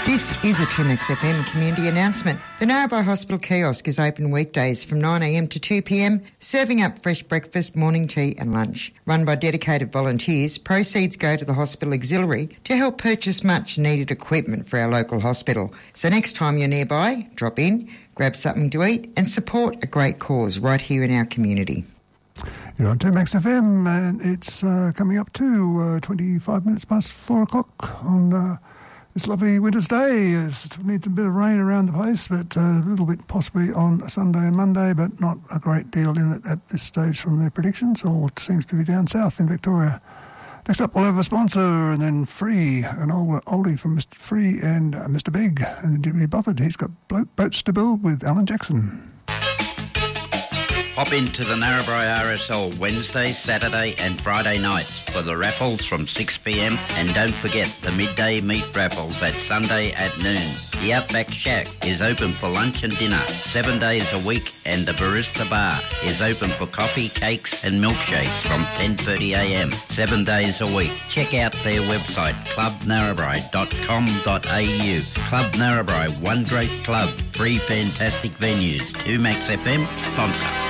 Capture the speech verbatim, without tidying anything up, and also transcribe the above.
This is a two Max F M community announcement. The Narrabri Hospital kiosk is open weekdays from nine a m to two p m, serving up fresh breakfast, morning tea and lunch. Run by dedicated volunteers, proceeds go to the hospital auxiliary to help purchase much needed equipment for our local hospital. So next time you're nearby, drop in, grab something to eat and support a great cause right here in our community. You're on two Max F M and it's uh, coming up to uh, twenty-five minutes past four o'clock on... Uh, This lovely winter's day. It needs a bit of rain around the place, but uh, a little bit possibly on Sunday and Monday, but not a great deal in it at this stage from their predictions. All seems to be down south in Victoria. Next up, we'll have a sponsor, and then Free, an old oldie from Mister Free and uh, Mister Big, and then Jimmy Buffett. He's got boats to build with Alan Jackson. Hop into the Narrabri R S L Wednesday, Saturday and Friday nights for the raffles from six p m and don't forget the midday meat raffles at Sunday at noon. The Outback Shack is open for lunch and dinner seven days a week and the Barista Bar is open for coffee, cakes and milkshakes from ten thirty a m seven days a week. Check out their website club narrabri dot com dot a u. Club Narrabri, one great club, three fantastic venues. two Max F M sponsor.